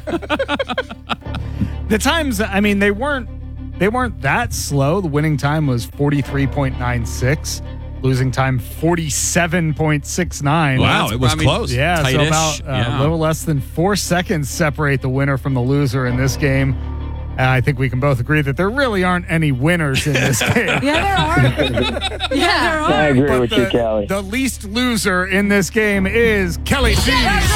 The times, I mean, they weren't that slow. The winning time was 43.96. Losing time 47.69. Wow, it was close. Yeah, tight-ish. so about a little less than 4 seconds separate the winner from the loser in this game. I think we can both agree that there really aren't any winners in this game. Yeah, there are. There are. I agree But with you, Kelly. The least loser in this game is Kelly G.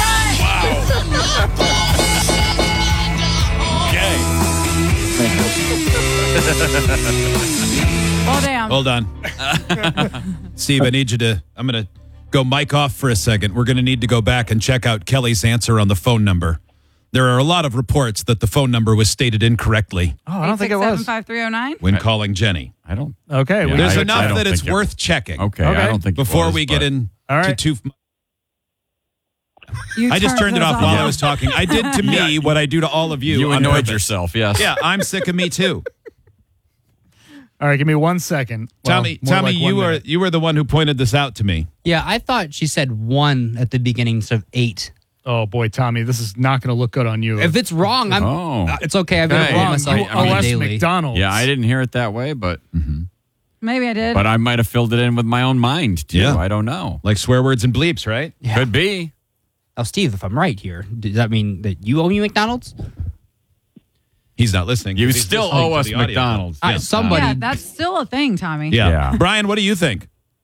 Well, damn. Hold on. Steve, I'm going to go mic off for a second. We're going to need to go back and check out Kelly's answer on the phone number. There are a lot of reports that the phone number was stated incorrectly. Oh, I don't think it was. 867-5309. When calling Jenny. I don't. Okay. Yeah, There's I enough don't that it's think it- worth checking. Okay, I don't think it Before was, we get but- in All right. to You I just turned it those off while I was talking. I did to me what I do to all of you. You on annoyed purpose. yourself, yes. Yeah, I'm sick of me too. All right, give me 1 second. Well, Tommy, more like 1 minute. you were the one who pointed this out to me. Yeah, I thought she said 1 at the beginning instead of 8. Oh, boy, Tommy, this is not going to look good on you. If it's wrong, it's okay. I've been Hey, wrong myself OS daily. McDonald's. Yeah, I didn't hear it that way, but Maybe I did. but I might have filled it in with my own mind too. Yeah. I don't know. Like swear words and bleeps, right? Yeah. Could be. Now, Steve, if I'm right here, does that mean that you owe me McDonald's? He's not listening. You He's still listening owe to us the audio. McDonald's. Somebody. yeah, that's still a thing, Tommy. Yeah. Yeah. Brian, what do you think?